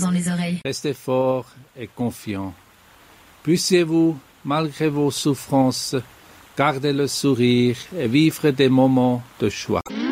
dans les oreilles. Restez forts et confiants. Puissiez-vous, malgré vos souffrances, garder le sourire et vivre des moments de joie.